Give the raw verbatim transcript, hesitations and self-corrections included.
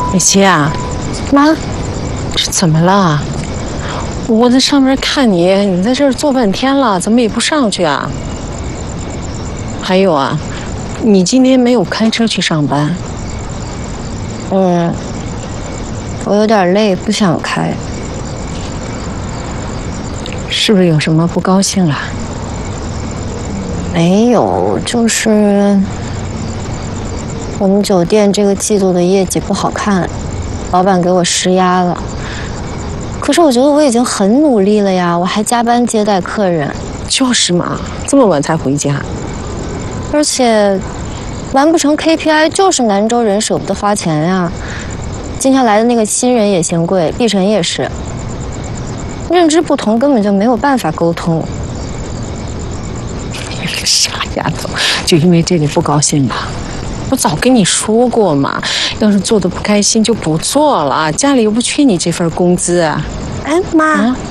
美琪啊， 妈， 这怎么了？我在上面看你，你在这儿坐半天了，怎么也不上去啊？还有啊，你今天没有开车去上班？ 嗯，我有点累，不想开。 是不是有什么不高兴了？ 没有，就是我们酒店这个季度的业绩不好看，老板给我施压了。可是我觉得我已经很努力了呀，我还加班接待客人。 就是嘛，这么晚才回家。 而且完不成 K P I 就是南州人舍不得花钱呀。今天来的那个新人也嫌贵，碧晨也是。认知不同，根本就没有办法沟通。 傻丫头，就因为这个不高兴吧？我早跟你说过嘛，要是做的不开心就不做了，家里又不缺你这份工资。 哎，妈。啊